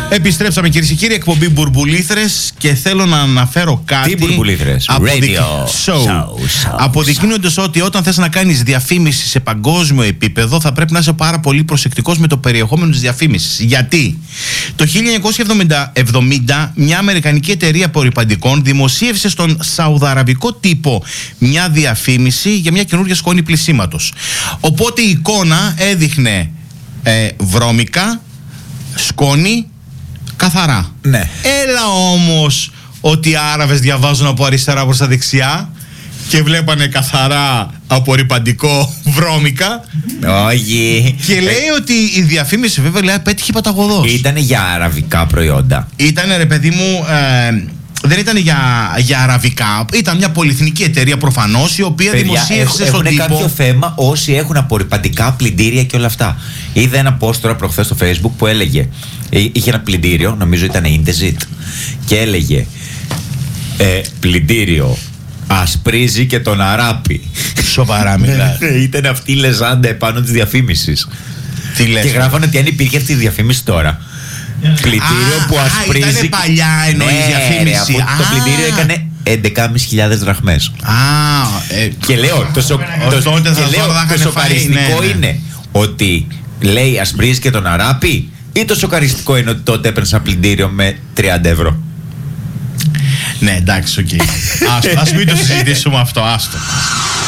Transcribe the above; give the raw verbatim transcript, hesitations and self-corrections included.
Επιστρέψαμε, κυρίες και κύριοι, εκπομπή Μπουρμπουλήθρες, και θέλω να αναφέρω κάτι. Τι Μπουρμπουλήθρες? Αποδεικ... Radio show. show, show, Αποδεικνύοντας ότι όταν θες να κάνεις διαφήμιση σε παγκόσμιο επίπεδο, θα πρέπει να είσαι πάρα πολύ προσεκτικός με το περιεχόμενο της διαφήμισης. Γιατί το χίλια εννιακόσια εβδομήντα μια αμερικανική εταιρεία απορρυπαντικών δημοσίευσε στον σαουδαραβικό τύπο μια διαφήμιση για μια καινούργια σκόνη πλυσίματος. Οπότε η εικόνα έδειχνε ε, βρώμικα, σκόνη, καθαρά. Ναι. Έλα όμως ότι οι Άραβες διαβάζουν από αριστερά προς τα δεξιά και βλέπανε καθαρά απορρυπαντικό βρώμικα. Όχι. Και λέει ότι η διαφήμιση βέβαια λέει πέτυχε παταγωδός. Ήτανε για αραβικά προϊόντα. Ήτανε, ρε παιδί μου, ε, δεν ήταν για, για αραβικά. Ήταν μια πολυεθνική εταιρεία προφανώς, η οποία Παιδιά, δημοσίευσε έχουν, στον έχουν τύπο. κάποιο θέμα όσοι έχουν απορρυπαντικά πλυντήρια και όλα αυτά. Είδα ένα post τώρα προχθές στο Facebook που έλεγε, είχε ένα πλυντήριο, νομίζω ήταν Indesit, και έλεγε ε, πλυντήριο ασπρίζει και τον αράπη. Σοβαρά μιλά. Ήταν αυτή η λεζάντα επάνω της διαφήμισης. Τι λες? Και γράφανε ότι αν υπήρχε αυτή η διαφήμιση τώρα. Πλυντήριο Α, που α, ασπρίζει. ήτανε παλιά εννοεί Ναι, διαφήμιση. ρε, αφού το Α. πλυντήριο έκανε έντεκα χιλιάδες δραχμές. Α, ε, Και λέω, το, σο, Ως το, τότε θα και λέω, θα το είχαν σοκαριστικό φάει, ναι, ναι. είναι ότι λέει ασπρίζει και τον αράπη, ή το σοκαριστικό είναι ότι τότε έπαιρνε ένα πλυντήριο με τριάντα ευρώ. ναι, εντάξει, οκ. Okay. Ας μην το συζητήσουμε αυτό, άστο.